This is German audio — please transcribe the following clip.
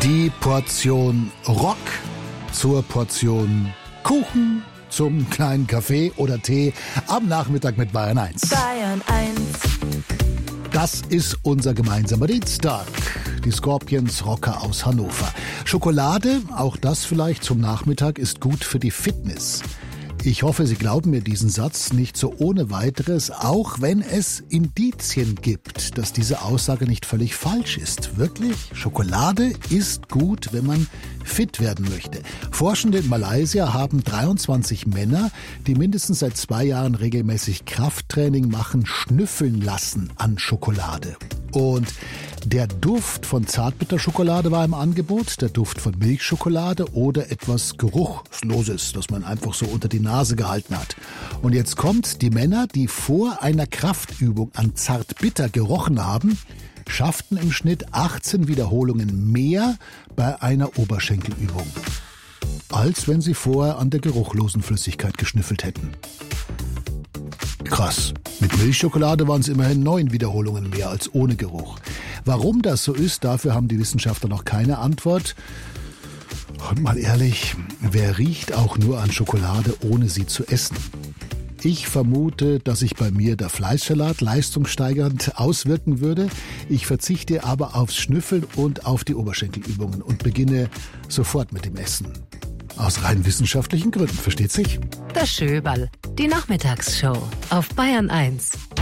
Die Portion Rock zur Portion Kuchen, zum kleinen Kaffee oder Tee am Nachmittag mit Bayern 1. Bayern 1. Das ist unser gemeinsamer Dienstag. Die Scorpions Rocker aus Hannover. Schokolade, auch das vielleicht zum Nachmittag, ist gut für die Fitness. Ich hoffe, Sie glauben mir diesen Satz nicht so ohne weiteres, auch wenn es Indizien gibt, dass diese Aussage nicht völlig falsch ist. Wirklich? Schokolade ist gut, wenn man fit werden möchte. Forschende in Malaysia haben 23 Männer, die mindestens seit 2 Jahren regelmäßig Krafttraining machen, schnüffeln lassen an Schokolade. Und der Duft von Zartbitterschokolade war im Angebot, der Duft von Milchschokolade oder etwas Geruchloses, das man einfach so unter die Nase gehalten hat. Und jetzt kommt, die Männer, die vor einer Kraftübung an Zartbitter gerochen haben, schafften im Schnitt 18 Wiederholungen mehr bei einer Oberschenkelübung, als wenn sie vorher an der geruchlosen Flüssigkeit geschnüffelt hätten. Krass. Mit Milchschokolade waren es immerhin 9 Wiederholungen mehr als ohne Geruch. Warum das so ist, dafür haben die Wissenschaftler noch keine Antwort. Und mal ehrlich, wer riecht auch nur an Schokolade, ohne sie zu essen? Ich vermute, dass sich bei mir der Fleischsalat leistungssteigernd auswirken würde. Ich verzichte aber aufs Schnüffeln und auf die Oberschenkelübungen und beginne sofort mit dem Essen. Aus rein wissenschaftlichen Gründen, versteht sich? Das Schöberl, die Nachmittagsshow auf Bayern 1.